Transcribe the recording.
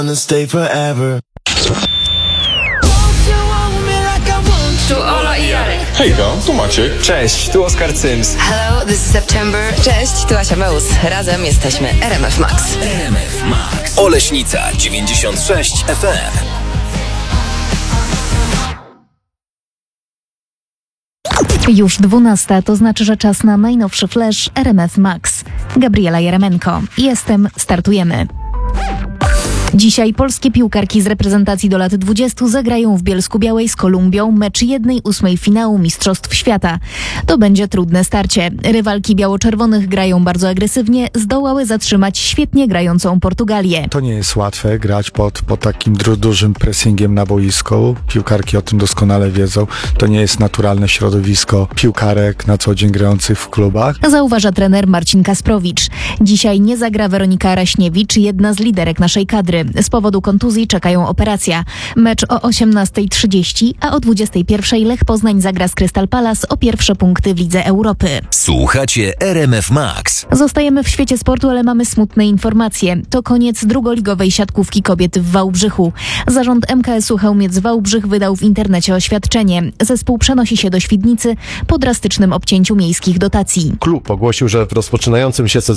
Stay forever. Tu Olo i Jarek. Hejka, tu Maciek. Cześć, tu Oskar Cyms. Hello, this is September. Cześć, tu Asia Meus. Razem jesteśmy RMF Max. RMF Max. Oleśnica 96 FM. Już 12, to znaczy, że czas na najnowszy flash RMF Max. Gabriela Jeremenko. Jestem, startujemy. Dzisiaj polskie piłkarki z reprezentacji do lat 20 zagrają w Bielsku-Białej z Kolumbią mecz 1/8 finału Mistrzostw Świata. To będzie trudne starcie. Rywalki biało-czerwonych grają bardzo agresywnie, zdołały zatrzymać świetnie grającą Portugalię. To nie jest łatwe grać pod takim dużym pressingiem na boisku. Piłkarki o tym doskonale wiedzą. To nie jest naturalne środowisko piłkarek na co dzień grających w klubach. Zauważa trener Marcin Kasprowicz. Dzisiaj nie zagra Weronika Raśniewicz, jedna z liderek naszej kadry. Z powodu kontuzji czekają operacja. Mecz o 18:30, a o 21:00 Lech Poznań zagra z Crystal Palace o pierwsze punkty w Lidze Europy. Słuchacie RMF Max. Zostajemy w świecie sportu, ale mamy smutne informacje. To koniec drugoligowej siatkówki kobiet w Wałbrzychu. Zarząd MKS-u Chełmiec Wałbrzych wydał w internecie oświadczenie. Zespół przenosi się do Świdnicy po drastycznym obcięciu miejskich dotacji. Klub ogłosił, że w rozpoczynającym się sezonie